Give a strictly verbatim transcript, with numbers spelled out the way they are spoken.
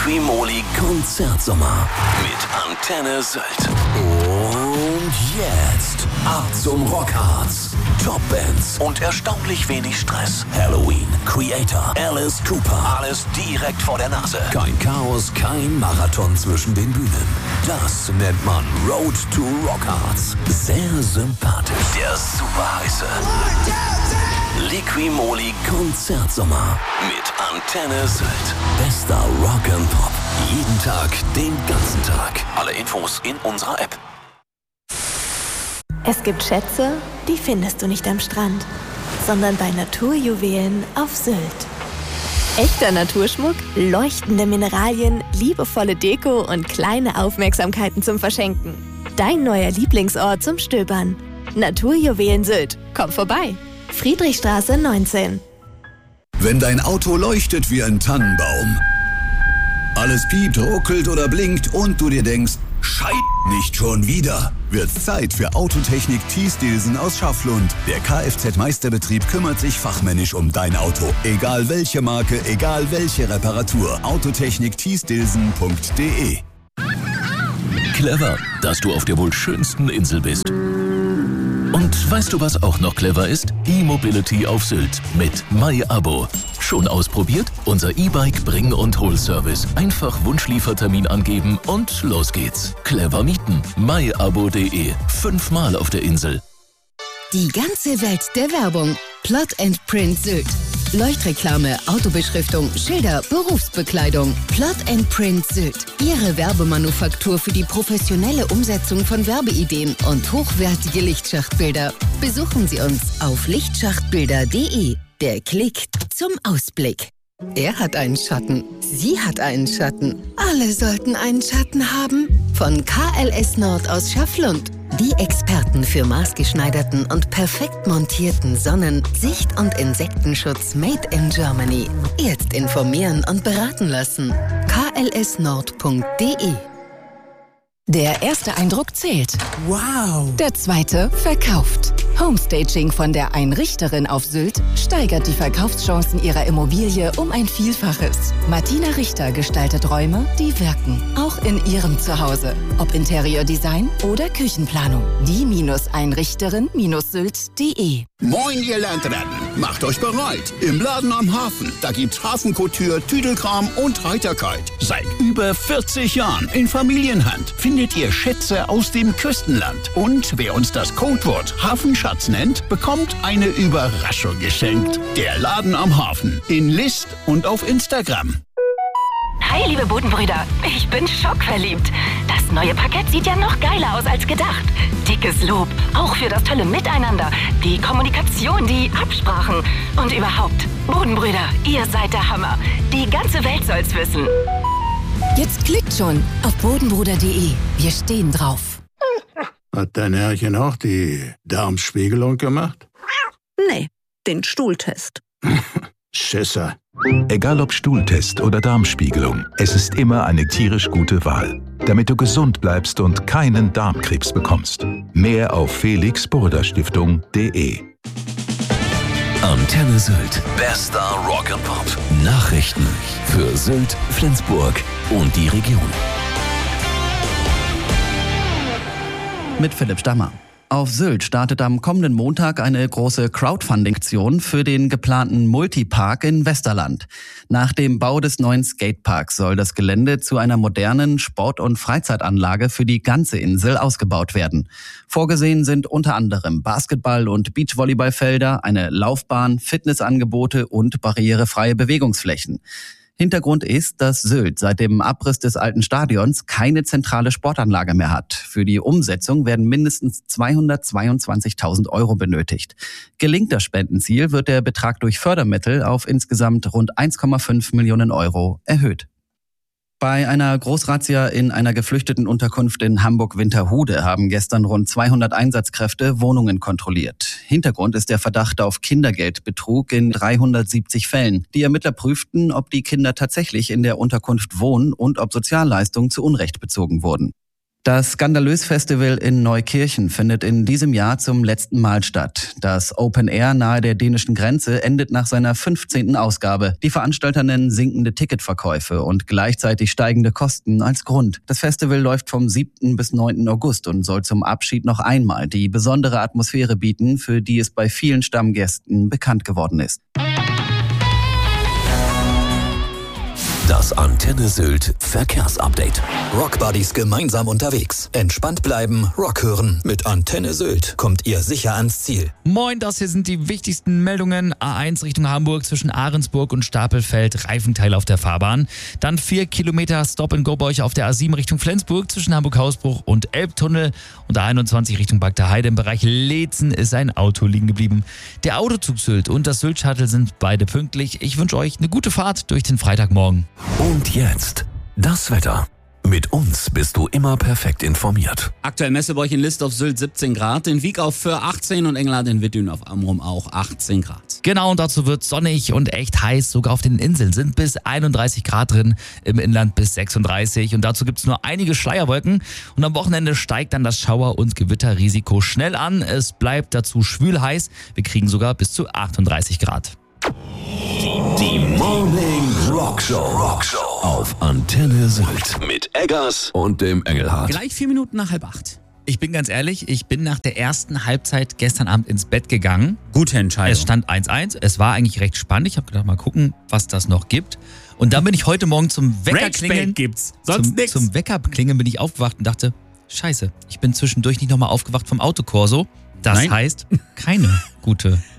Liqui-Moly Konzertsommer mit Antenne Sylt. Und jetzt ab zum Rockharz. Top-Bands und erstaunlich wenig Stress. Halloween, Creator, Alice Cooper. Alles direkt vor der Nase. Kein Chaos, kein Marathon zwischen den Bühnen. Das nennt man Road to Rockharz. Sehr sympathisch. Der super heiße Liqui-Moly Konzertsommer mit Antenne Sylt. Bester Rock and Pop. Jeden Tag, den ganzen Tag. Alle Infos in unserer App. Es gibt Schätze, die findest du nicht am Strand, sondern bei Naturjuwelen auf Sylt. Echter Naturschmuck, leuchtende Mineralien, liebevolle Deko und kleine Aufmerksamkeiten zum Verschenken. Dein neuer Lieblingsort zum Stöbern. Naturjuwelen Sylt. Komm vorbei. Friedrichstraße neunzehn. Wenn dein Auto leuchtet wie ein Tannenbaum, alles piept, ruckelt oder blinkt und du dir denkst, Scheiße, nicht schon wieder, wird's Zeit für Autotechnik Thies-Dilsen aus Schafflund. Der Kfz-Meisterbetrieb kümmert sich fachmännisch um dein Auto. Egal welche Marke, egal welche Reparatur. Autotechnik Thies-Dilsen punkt de. Clever, dass du auf der wohl schönsten Insel bist. Und weißt du, was auch noch clever ist? E-Mobility auf Sylt mit MyAbo. Schon ausprobiert? Unser E-Bike Bring- und Hol-Service. Einfach Wunschliefertermin angeben und los geht's. Clever mieten. my abo punkt de. Fünfmal auf der Insel. Die ganze Welt der Werbung. Plot and Print Sylt. Leuchtreklame, Autobeschriftung, Schilder, Berufsbekleidung. Plot and Print Sylt. Ihre Werbemanufaktur für die professionelle Umsetzung von Werbeideen und hochwertige Lichtschachtbilder. Besuchen Sie uns auf lichtschachtbilder punkt de. Der Klick zum Ausblick. Er hat einen Schatten. Sie hat einen Schatten. Alle sollten einen Schatten haben. Von K L S Nord aus Schafflund. Die Experten für maßgeschneiderten und perfekt montierten Sonnen-, Sicht- und Insektenschutz made in Germany. Jetzt informieren und beraten lassen. k l s nord punkt de. Der erste Eindruck zählt. Wow! Der zweite verkauft. Homestaging von der Einrichterin auf Sylt steigert die Verkaufschancen ihrer Immobilie um ein Vielfaches. Martina Richter gestaltet Räume, die wirken. Auch in ihrem Zuhause. Ob Interiordesign oder Küchenplanung. Die-Einrichterin Sylt punkt de. Moin, ihr Landratten! Macht euch bereit! Im Laden am Hafen, da gibt's Hafenkouture, Tüdelkram und Heiterkeit. Seit über vierzig Jahren in Familienhand findet ihr Schätze aus dem Küstenland. Und wer uns das Codewort Hafenschatz nennt, bekommt eine Überraschung geschenkt. Der Laden am Hafen in List und auf Instagram. Hi, liebe Bodenbrüder. Ich bin schockverliebt. Das neue Parkett sieht ja noch geiler aus als gedacht. Dickes Lob, auch für das tolle Miteinander, die Kommunikation, die Absprachen und überhaupt. Bodenbrüder, ihr seid der Hammer. Die ganze Welt soll's wissen. Jetzt klickt schon auf bodenbruder punkt de. Wir stehen drauf. Hat dein Herrchen auch die Darmspiegelung gemacht? Nee, den Stuhltest. Schisser. Egal ob Stuhltest oder Darmspiegelung, es ist immer eine tierisch gute Wahl, damit du gesund bleibst und keinen Darmkrebs bekommst. Mehr auf felix burda stiftung punkt de. Antenne Sylt. Bester Rock and Pop. Nachrichten für Sylt, Flensburg und die Region. Mit Philipp Stammer. Auf Sylt startet am kommenden Montag eine große Crowdfunding-Aktion für den geplanten Multipark in Westerland. Nach dem Bau des neuen Skateparks soll das Gelände zu einer modernen Sport- und Freizeitanlage für die ganze Insel ausgebaut werden. Vorgesehen sind unter anderem Basketball- und Beachvolleyballfelder, eine Laufbahn, Fitnessangebote und barrierefreie Bewegungsflächen. Hintergrund ist, dass Sylt seit dem Abriss des alten Stadions keine zentrale Sportanlage mehr hat. Für die Umsetzung werden mindestens zweihundertzweiundzwanzigtausend Euro benötigt. Gelingt das Spendenziel, wird der Betrag durch Fördermittel auf insgesamt rund eins Komma fünf Millionen Euro erhöht. Bei einer Großrazzia in einer Geflüchtetenunterkunft in Hamburg-Winterhude haben gestern rund zweihundert Einsatzkräfte Wohnungen kontrolliert. Hintergrund ist der Verdacht auf Kindergeldbetrug in dreihundertsiebzig Fällen. Die Ermittler prüften, ob die Kinder tatsächlich in der Unterkunft wohnen und ob Sozialleistungen zu Unrecht bezogen wurden. Das Skandalös-Festival in Neukirchen findet in diesem Jahr zum letzten Mal statt. Das Open Air nahe der dänischen Grenze endet nach seiner fünfzehnten Ausgabe. Die Veranstalter nennen sinkende Ticketverkäufe und gleichzeitig steigende Kosten als Grund. Das Festival läuft vom siebten bis neunten August und soll zum Abschied noch einmal die besondere Atmosphäre bieten, für die es bei vielen Stammgästen bekannt geworden ist. Das Antenne Sylt Verkehrsupdate. Rockbuddies gemeinsam unterwegs. Entspannt bleiben, Rock hören. Mit Antenne Sylt kommt ihr sicher ans Ziel. Moin, das hier sind die wichtigsten Meldungen. A eins Richtung Hamburg zwischen Ahrensburg und Stapelfeld, Reifenteil auf der Fahrbahn. Dann vier Kilometer Stop-and-Go bei euch auf der A sieben Richtung Flensburg zwischen Hamburg-Hausbruch und Elbtunnel. Und A einundzwanzig Richtung Bagda Heide im Bereich Leetzen ist ein Auto liegen geblieben. Der Autozug Sylt und das Sylt-Shuttle sind beide pünktlich. Ich wünsche euch eine gute Fahrt durch den Freitagmorgen. Und jetzt das Wetter. Mit uns bist du immer perfekt informiert. Aktuell Messebäuch in List auf Sylt siebzehn Grad, in Wiek auf Föhr achtzehn und Engelhardt in Wittdün auf Amrum auch achtzehn Grad. Genau, und dazu wird sonnig und echt heiß. Sogar auf den Inseln sind bis einunddreißig Grad drin, im Inland bis sechsunddreißig. Und dazu gibt es nur einige Schleierwolken. Und am Wochenende steigt dann das Schauer- und Gewitterrisiko schnell an. Es bleibt dazu schwül heiß. Wir kriegen sogar bis zu achtunddreißig Grad. Die Morning Rock Show. Rock Show auf Antenne Sylt mit Eggers und dem Engelhardt. Gleich vier Minuten nach halb acht. Ich bin ganz ehrlich, ich bin nach der ersten Halbzeit gestern Abend ins Bett gegangen. Gute Entscheidung. Es stand eins eins. Es war eigentlich recht spannend. Ich habe gedacht, mal gucken, was das noch gibt. Und dann bin ich heute Morgen zum Weckerklingeln. gibt's. Sonst zum, nix. Zum Weckerklingeln bin ich aufgewacht und dachte, scheiße, ich bin zwischendurch nicht nochmal aufgewacht vom Autokorso. Das Nein. heißt, keine gute